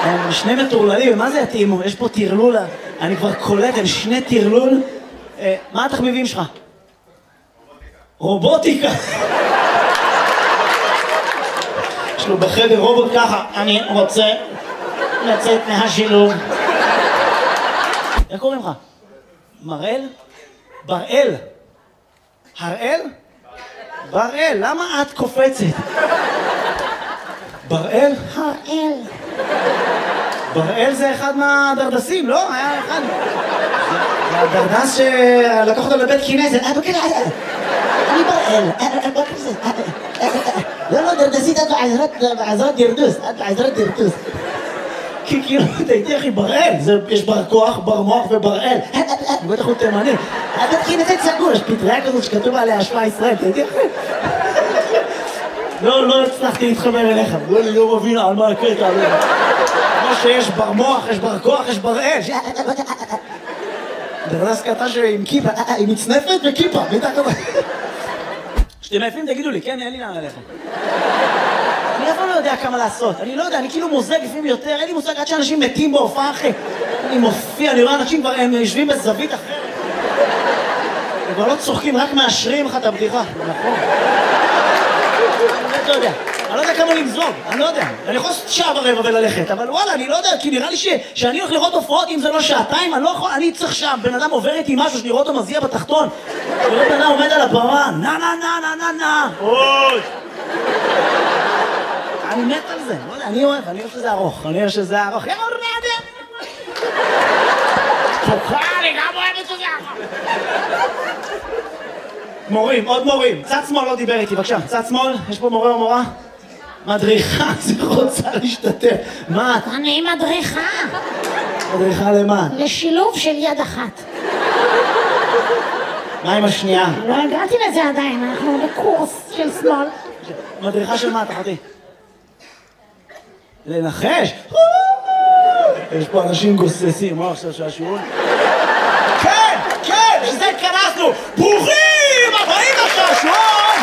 הם שני מטורללים, מה זה יתאימו? יש פה תרלול, אני כבר קולט, הם שני תרלול. מה התחביבים שלך? רובוטיקה. יש לו בחדר רובוט ככה, אני רוצה לצאת מהשילוב. איך קוראים לך? מראל? בראל? הראל? בראל, למה את קופצת? בראל? הראל. בראל זה אחד מהדרדסים, לא? היה אחד. זה הדרדס שלקח אותו לבית כנסת. אני בראל. לא, דרדסית, את בעזרת דרדוס. את בעזרת דרדוס. כי כאילו, תהייתי אחי, בראל. יש בר כוח, בר מוח ובראל. בטח הוא תימני. הבית כנסת סגור, יש פטריה כזאת שכתוב עליה השפעה ישראל. תהייתי אחי. לא הצלחתי להתחבר אליך. אני לא מבין על מה הקטע. כמו שיש בר מוח, יש בר כוח, יש בראל. דרדס קטע עם כיפה, עם מצנפת וכיפה. כשאתם עייפים תגידו לי, כן? אין לי לאן עליכם. אני אף פעם לא יודע כמה לעשות. אני לא יודע, אני כאילו מוזג לפעמים יותר. אין לי מושג עד שאנשים מתים בהופעה אחרי. אני מופיע, אני רואה אנשים כבר, הם יושבים בזווית אחרת. הם כבר לא צוחקים, רק מאשרים לך את הבדיחה. נכון. אני לא יודע כמה למזוג, אני לא יודע. אני יכול לעשות שעה ורבע וללכת, אבל וואלה, אני לא יודע, כי נראה לי שאני הולך לראות הופעות, אם זה לא שעתיים, אני לא יכול, אני צריך שם, בן אדם עובר איתי משהו, שאני רואה אותו מזיע בתחתון, ולא בן אדם עומד על הבמה, נה. אוי! אני מת על זה, לא יודע, אני אוהב שזה ארוך, אני גם אוהבת שזה ארוך. מורים, עוד מורים. צד שמאל לא דיבר איתי, בבקשה. צד שמאל, יש פה מורה או מורה? מדריכה, זה רוצה להשתתף. מה? אני מדריכה. מדריכה למה? לשילוב של יד אחת. מה עם השנייה? לא הגעתי לזה עדיין, אנחנו בקורס של שמאל. מדריכה של מה, תחתי? לנחש? יש פה אנשים גוססים, מה עכשיו שהשיעור? כן, שזה התכנסנו! ברוכים הבאים לשעשועון!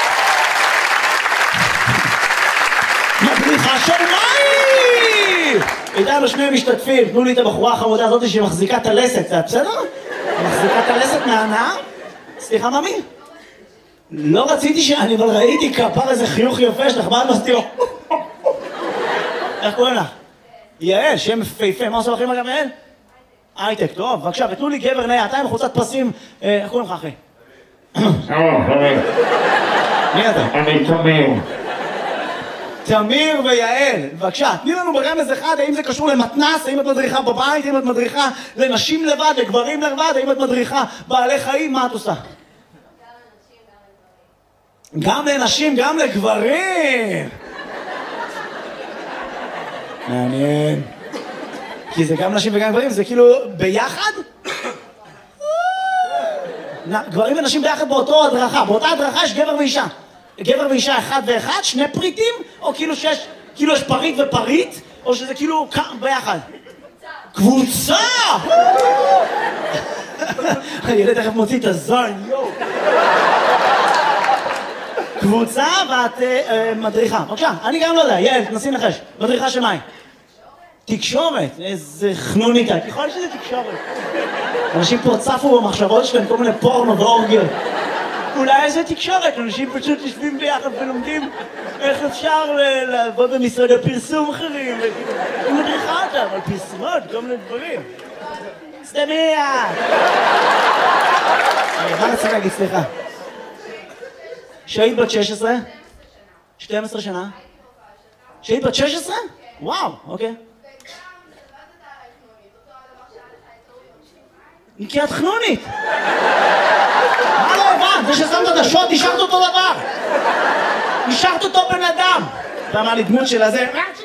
מדריכה של מאי! איתנו שני משתתפים, תנו לי את הבחורה החמודה הזאת שמחזיקה את הלסת, זה בסדר? מחזיקה את הלסת מהנאה? סליחה, ממי? לא רציתי אבל ראיתי כפר איזה חיוך יפה שלך, מה את מסתירו? איך קוראים לך? יעל, שם פייפה, מה עושה לכם גם יעל? הייטק, טוב, בבקשה, ותנו לי גבר נאה, אתה עם חוצת פסים, איך קוראים לך אחי? מי אתה? אני תמיר. תמיר ויעל, בבקשה, תני לנו ברמז אחד, האם זה קשור למתנס, האם את מדריכה בבית, האם את מדריכה לנשים לבד, לגברים לבד, האם את מדריכה בעלי חיים, מה את עושה? גם לנשים, גם לגברים! מעניין. כי זה גם נשים וגם גברים, זה כאילו ביחד? גברים ונשים ביחד באותו הדרכה, באותה הדרכה יש גבר ואישה. גבר ואישה אחד ואחד, שני פריטים, או כאילו יש פריט ופריט, או שזה כאילו ביחד? קבוצה! הילד תכף מוציא את הזין, יואו. קבוצה ואת מדריכה. בבקשה, אני גם לא יודע, יעל, תנסי לנחש. מדריכה של מהי? תקשורת, איזה חנונית, יכול להיות שזה תקשורת. אנשים פה צפו במחשבות שלהם, כל מיני פורנו ואורגיות. אולי איזה תקשורת, אנשים פשוט יושבים ביחד ולומדים איך אפשר לעבוד במשרדי פרסום אחרים. היא מדריכה אותם על פרסומות, כל מיני דברים. סתמיה! מה רצה להגיד, סליחה? שהיית בת 16? 12 שנה? שהיית בת 16? וואו, אוקיי. כי את חנונית! מה לא הבנת? זה ששמת את השוט, נשארת אותו דבר! נשארת אותו בן אדם! אתה אמר לי דמות של הזה,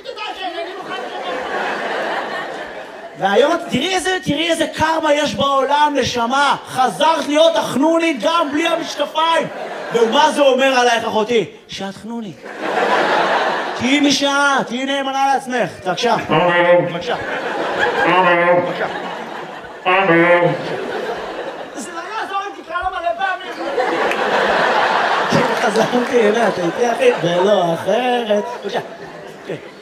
והיום תראי איזה קרמה יש בעולם, נשמה! חזרת להיות החנונית גם בלי המשקפיים! ומה זה אומר עלייך אחותי? שאת חנונית. תהיי משעה, תהיי נאמנה לעצמך. בבקשה. בבקשה. בבקשה. זה לא יעזור אם תקרא לו מלא פעמים. חזרתי אליה, תהייתי אחי, ולא אחרת. בבקשה.